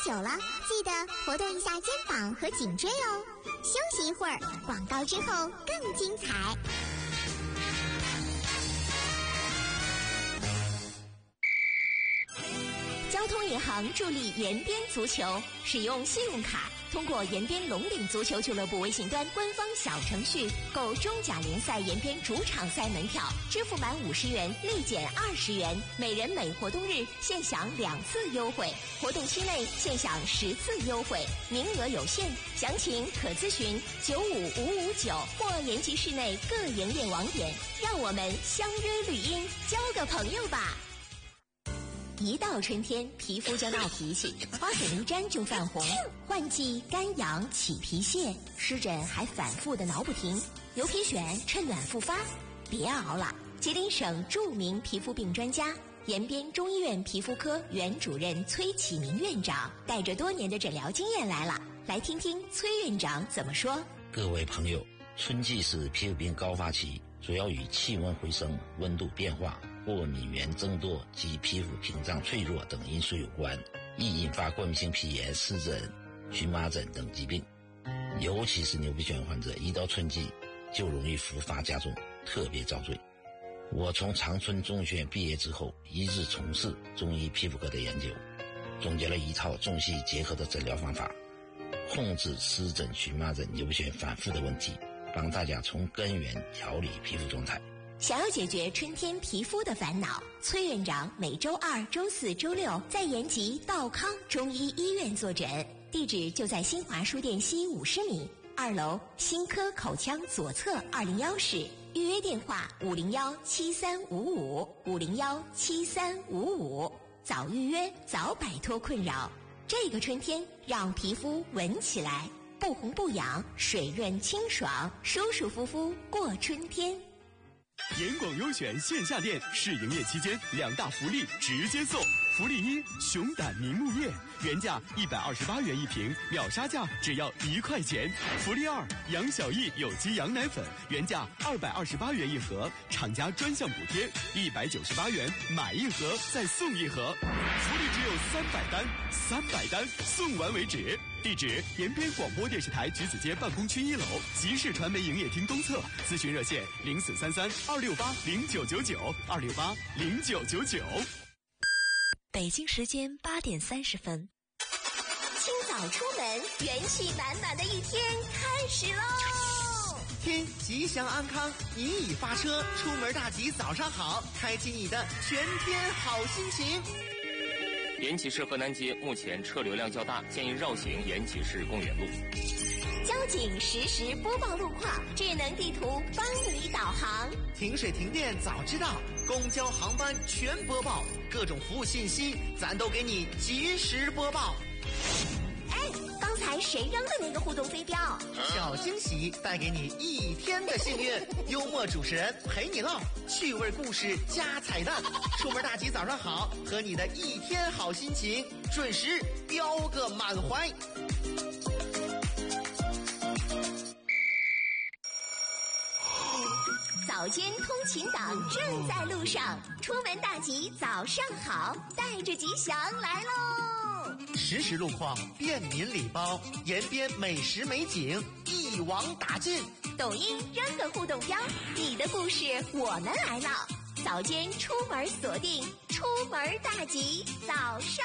手了，记得活动一下肩膀和颈椎哦。休息一会儿，广告之后更精彩。 交通银行助力延边足球，使用信用卡通过延边龙鼎足球俱乐部微信端官方小程序购中甲联赛延边主场赛门票，支付满50元立减20元，每人每活动日限享2次优惠，活动期内限享10次优惠，名额有限，详情可咨询95559或延吉市内各营业网点。让我们相约绿荫，交个朋友吧。一到春天，皮肤就闹脾气，花粉一沾就泛红，换季干痒起皮屑，湿疹还反复的挠不停。牛皮癣趁暖复发，别熬了！吉林省著名皮肤病专家、延边中医院皮肤科原主任崔启明院长带着多年的诊疗经验来了，来听听崔院长怎么说。 各位朋友，春季是皮肤病高发期，主要与气温回升、温度变化、过敏原增多及皮肤屏障脆弱等因素有关，易引发过敏性皮炎、湿疹、荨麻疹等疾病。尤其是牛皮癣患者，一到春季就容易复发加重，特别遭罪。我从长春中学院毕业之后，一直从事中医皮肤科的研究，总结了一套中西结合的诊疗方法，控制湿疹、荨麻疹、牛皮癣反复的问题，帮大家从根源调理皮肤状态。 想要解决春天皮肤的烦恼，崔院长每周2、周4、周6在延吉道康中医医院坐诊，地址就在新华书店西50米2楼新科口腔左侧201室，预约电话501-7355，501-7355，早预约早摆脱困扰。这个春天让皮肤闻起来不红不痒，水润清爽，舒舒服服过春天。 严广优选线下店试营业期间2大福利直接送。福利1，熊胆明目液，原价128元一瓶，秒杀价只要1块钱。福利2，杨小艺有机羊奶粉，原价228元一盒，厂家专项补贴198元，买一盒再送一盒。福利只有300单送完为止。地址：延边广播电视台橘子街办公区1楼集市传媒营业厅东侧，咨询热线0433-268-0999，268-0999。 北京时间8点30分，清早出门，元气满满的一天开始喽！ 听吉祥安康，你已发车，出门大吉早上好，开启你的全天好心情。 延吉市河南街目前车流量较大，建议绕行延吉市公园路。 交警实时播报路况，智能地图帮你导航。 停水停电早知道，公交航班全播报，各种服务信息咱都给你及时播报。 刚才谁扔的那个互动飞镖？ 小惊喜带给你一天的幸运，幽默主持人陪你唠，趣味故事加彩蛋，出门大吉早上好，和你的一天好心情准时飙个满怀。 早间通勤党正在路上，出门大吉早上好，带着吉祥来喽！ 实时路况，便民礼包，延边美食美景一网打尽。 抖音扔个互动标，你的故事我们来唠。早间出门锁定，出门大吉早上